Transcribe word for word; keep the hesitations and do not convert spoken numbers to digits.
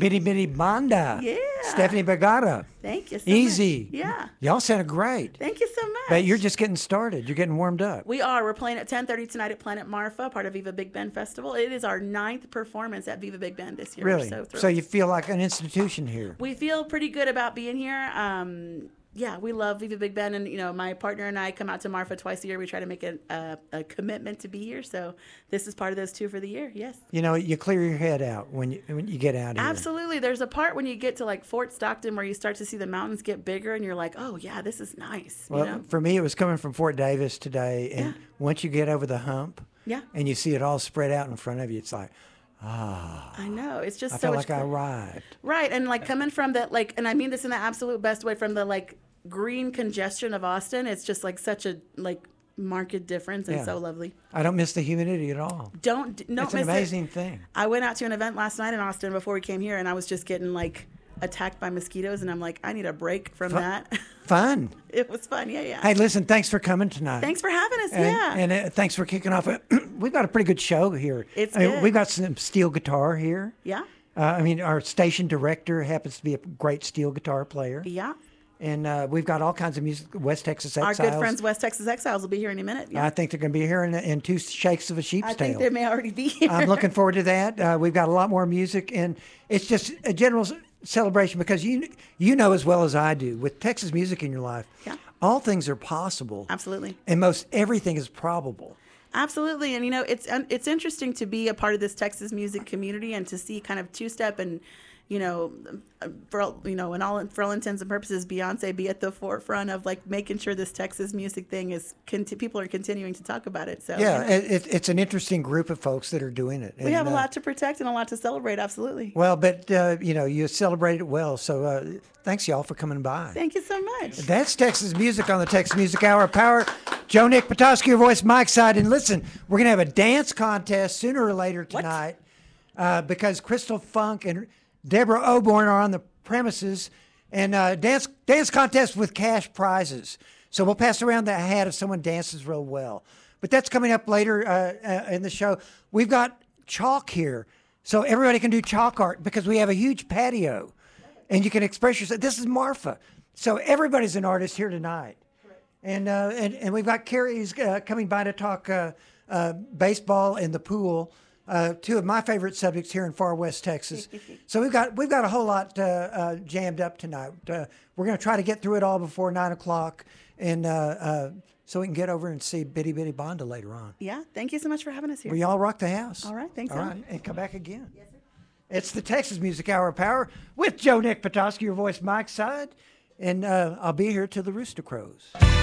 Bitty Bitty Banda. Yeah. Stephanie Bergara. Thank you so Easy. much. Yeah. Y'all sounded great. Thank you so much. But you're just getting started. You're getting warmed up. We are. We're playing at ten thirty tonight at Planet Marfa, part of Viva Big Bend Festival. It is our ninth performance at Viva Big Bend this year. Really? We're so thrilled. So you feel like an institution here. We feel pretty good about being here. Um, yeah, we love Viva Big Bend, and you know, my partner and I come out to Marfa twice a year. We try to make a, a, a commitment to be here. So this is part of those two for the year. Yes. You know, you clear your head out when you when you get out here. Absolutely. There's a part when you get to like Fort Stockton where you start to see the mountains get bigger, and you're like, oh yeah, this is nice. Well, you know? for me, it was coming from Fort Davis today, and Yeah. once you get over the hump, Yeah. and you see it all spread out in front of you, it's like, ah, I know. It's just I so felt much like I fun. arrived. Right, and like coming from that, like, and I mean this in the absolute best way, from the like green congestion of Austin, it's just like such a like marked difference and Yeah. so lovely. I don't miss the humidity at all. Don't d- don't It's an miss amazing it. thing. I went out to an event last night in Austin before we came here, and I was just getting like attacked by mosquitoes, and I'm like, I need a break from Fun. that. Fun. It was fun, yeah, yeah. Hey, listen, thanks for coming tonight. Thanks for having us. And, yeah, and uh, thanks for kicking off. We've got a pretty good show here. It's I mean, good. We've got some steel guitar here. yeah, Uh, I mean, our station director happens to be a great steel guitar player. yeah. And uh, we've got all kinds of music. West Texas Our Exiles. good friends West Texas Exiles will be here any minute. Yeah. I think they're going to be here in, in two shakes of a sheep's I tail. think they may already be here. I'm looking forward to that. Uh, we've got a lot more music, and it's just a general s- celebration because you you know as well as I do, with Texas music in your life, Yeah. all things are possible. Absolutely. And most everything is probable. Absolutely, and you know, it's um, it's interesting to be a part of this Texas music community and to see kind of two step and, you know, for all- you know, and all for all intents and purposes, Beyonce be at the forefront of like making sure this Texas music thing is conti- people are continuing to talk about it. So Yeah, you know, it, it, it's an interesting group of folks that are doing it. we And, have a uh, lot to protect and a lot to celebrate. Absolutely. Well, but, uh, you know, you celebrate it well. So uh, thanks, y'all, for coming by. Thank you so much. That's Texas Music on the Texas Music Hour of Power. Joe Nick Petoskey, your voice, Mike's side. And listen, we're going to have a dance contest sooner or later What? tonight uh, because Crystal Funk and Deborah Oborn are on the premises. And uh, dance dance contest with cash prizes. So we'll pass around the hat if someone dances real well. But that's coming up later uh, uh, in the show. We've got chalk here. So everybody can do chalk art because we have a huge patio. And you can express yourself. This is Marfa. So everybody's an artist here tonight. And, uh, and and we've got Carrie's uh, coming by to talk uh, uh, baseball and the pool, uh, two of my favorite subjects here in Far West Texas. So we've got we've got a whole lot uh, uh, jammed up tonight. Uh, we're going to try to get through it all before nine o'clock, and uh, uh, so we can get over and see Bitty Bitty Banda later on. Yeah. Thank you so much for having us here. Well, y'all rock the house. All right, thanks, All Al. right, and come back again. Yes, sir. It's the Texas Music Hour of Power with Joe Nick Petoskey, your voice, Mike's side, and uh, I'll be here till the rooster crows.